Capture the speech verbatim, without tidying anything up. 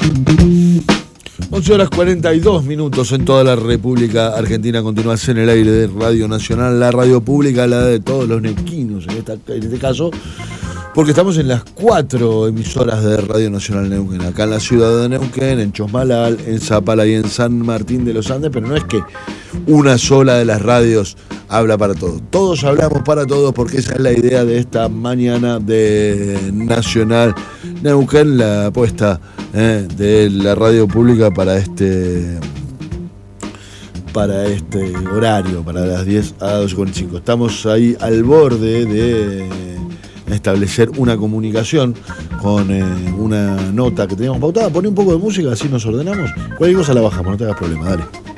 once horas cuarenta y dos minutos en toda la República Argentina. Continúas en el aire de Radio Nacional, la radio pública, la de todos los neuquinos en, esta, en este caso, porque estamos en las cuatro emisoras de Radio Nacional Neuquén, acá en la ciudad de Neuquén, en Chosmalal, en Zapala y en San Martín de los Andes, pero no es que una sola de las radios habla para todos. Todos hablamos para todos porque esa es la idea de esta mañana de Nacional Neuquén, la apuesta eh, de la radio pública para este para este horario, para las diez a doce cuarenta y cinco. Estamos ahí al borde de establecer una comunicación con eh, una nota que teníamos pautada. Poné un poco de música, así nos ordenamos. Cualquier cosa la bajamos, no te hagas problema, dale.